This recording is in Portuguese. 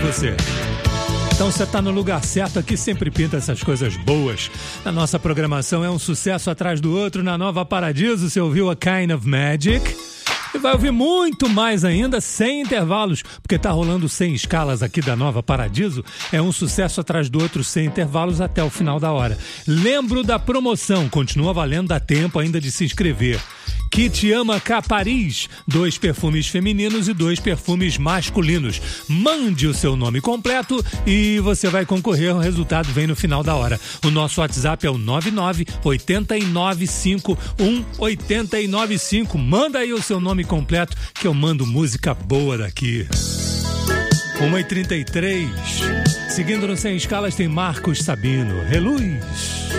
você. Então você está no lugar certo, aqui sempre pinta essas coisas boas. Na nossa programação é um sucesso atrás do outro. Na Nova Paradiso você ouviu A Kind of Magic. E vai ouvir muito mais ainda, sem intervalos, porque tá rolando 100 escalas aqui da Nova Paradiso. É um sucesso atrás do outro, sem intervalos, até o final da hora. Lembro da promoção, continua valendo, dá tempo ainda de se inscrever. Kit Ama K Paris, 2 perfumes femininos e 2 perfumes masculinos. Mande o seu nome completo e você vai concorrer, o resultado vem no final da hora. O nosso WhatsApp é o 99-895-1895. Manda aí o seu nome completo que eu mando música boa daqui. 1h33. Seguindo no Sem Escalas tem Marcos Sabino. Reluz.